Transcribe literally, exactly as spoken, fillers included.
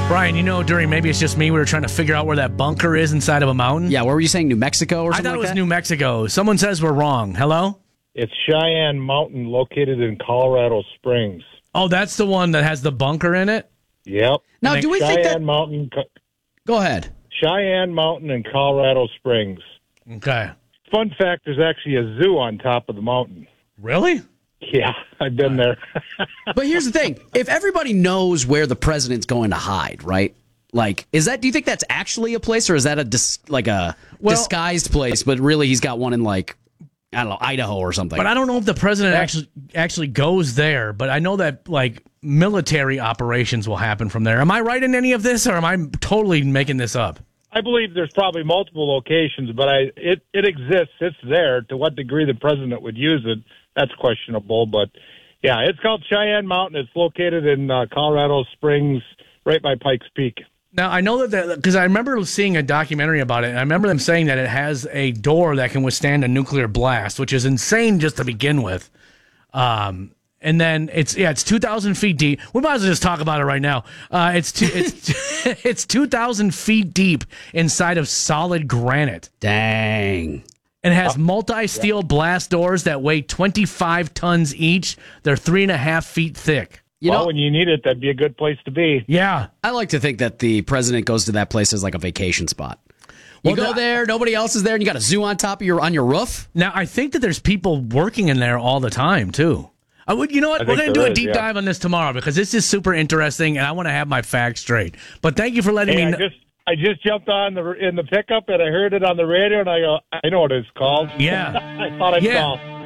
Brian, you know, during maybe it's just me, we were trying to figure out where that bunker is inside of a mountain. Yeah, what were you saying, New Mexico or I something thought it like was that? New Mexico. Someone says we're wrong. Hello? It's Cheyenne Mountain, located in Colorado Springs. Oh, that's the one that has the bunker in it? Yep. Now, do we Cheyenne think that... Mountain, Go ahead. Cheyenne Mountain in Colorado Springs. Okay. Fun fact, there's actually a zoo on top of the mountain. Really? Yeah, I've been there. But here's the thing. If everybody knows where the president's going to hide, right? Like, is that? Do you think that's actually a place, or is that a dis, like a Well- disguised place, but really he's got one in, like, I don't know, Idaho or something? But I don't know if the president actually actually goes there, but I know that, like, military operations will happen from there. Am I right in any of this, or am I totally making this up? I believe there's probably multiple locations, but I it, it exists. It's there. To what degree the president would use it, that's questionable. But, yeah, it's called Cheyenne Mountain. It's located in uh, Colorado Springs, right by Pikes Peak. Now, I know that because I remember seeing a documentary about it, and I remember them saying that it has a door that can withstand a nuclear blast, which is insane just to begin with. Um, and then it's yeah, it's two thousand feet deep. We might as well just talk about it right now. Uh, it's two, it's it's two thousand feet deep inside of solid granite. Dang. And it has multi-steel blast doors that weigh twenty-five tons each. They're three and a half feet thick. You well, know, when you need it, that'd be a good place to be. Yeah. I like to think that the president goes to that place as like a vacation spot. You Well, go the- there, nobody else is there, and you got a zoo on top of your on your roof. Now, I think that there's people working in there all the time, too. I would, you know what? I We're think going to do there a is, deep yeah. dive on this tomorrow because this is super interesting, and I want to have my facts straight. But thank you for letting Hey, me I know. just I just jumped on the in the pickup and I heard it on the radio and I go, I know what it's called. Yeah. I thought I'd Yeah. call.